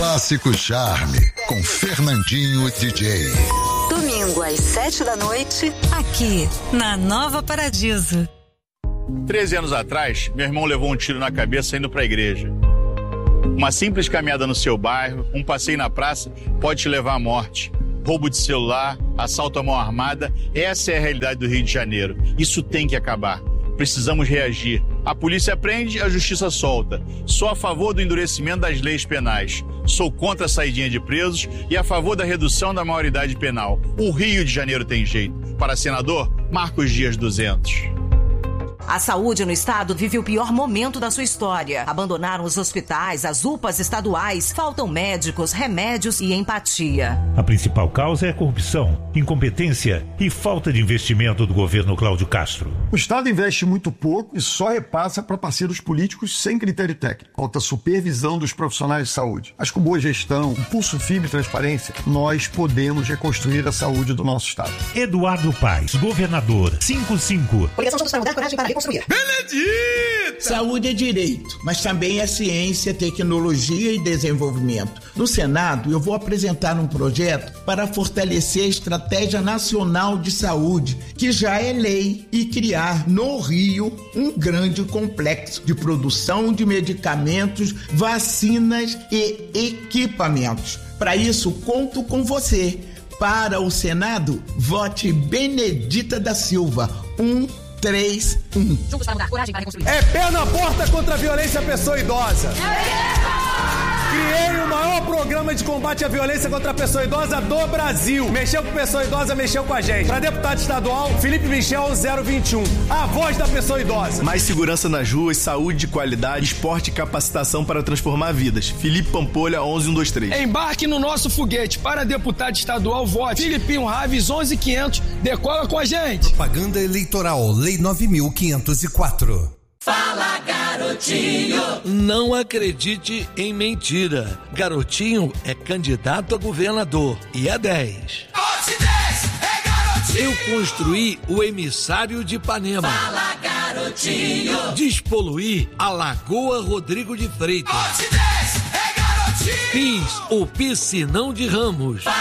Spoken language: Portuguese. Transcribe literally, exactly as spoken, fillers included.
Clássico Charme, com Fernandinho D J. Domingo às sete da noite, aqui na Nova Paradiso. Treze anos atrás, meu irmão levou um tiro na cabeça indo pra igreja. Uma simples caminhada no seu bairro, um passeio na praça, pode te levar à morte. Roubo de celular, assalto à mão armada, essa é a realidade do Rio de Janeiro. Isso tem que acabar. Precisamos reagir. A polícia prende, a justiça solta. Sou a favor do endurecimento das leis penais. Sou contra a saidinha de presos e a favor da redução da maioridade penal. O Rio de Janeiro tem jeito. Para senador, Marcos Dias duzentos. A saúde no estado vive o pior momento da sua história. Abandonaram os hospitais, as U P As estaduais, faltam médicos, remédios e empatia. A principal causa é a corrupção, incompetência e falta de investimento do governo Cláudio Castro. O estado investe muito pouco e só repassa para parceiros políticos sem critério técnico. Falta supervisão dos profissionais de saúde. Mas com boa gestão, impulso firme e transparência, nós podemos reconstruir a saúde do nosso estado. Eduardo Paes, governador, cinquenta e cinco. Coligação Todos para Mudar, coragem para reconstruir. Benedita! Saúde é direito, mas também é ciência, tecnologia e desenvolvimento. No Senado, eu vou apresentar um projeto para fortalecer a Estratégia Nacional de Saúde, que já é lei, e criar no Rio um grande complexo de produção de medicamentos, vacinas e equipamentos. Para isso, conto com você. Para o Senado, vote Benedita da Silva, um três um. Juntos para mudar, coragem para reconstruir. É pé na porta contra a violência à pessoa idosa. Criei o maior programa de combate à violência contra a pessoa idosa do Brasil. Mexeu com pessoa idosa, mexeu com a gente. Para deputado estadual, Felipe Michel zero vinte e um. A voz da pessoa idosa. Mais segurança nas ruas, saúde de qualidade, esporte e capacitação para transformar vidas. Felipe Pampolha onze um dois três. Embarque no nosso foguete. Para deputado estadual, vote Filipinho Raves onze quinhentos. Decola com a gente. Propaganda eleitoral, Lei nove mil quinhentos e quatro. Fala, garotinho! Não acredite em mentira. Garotinho é candidato a governador e é dez. Doze, dez, é garotinho! Eu construí o emissário de Ipanema. Fala, garotinho! Despoluí a Lagoa Rodrigo de Freitas. Doze, dez, é garotinho! Fiz o Piscinão de Ramos.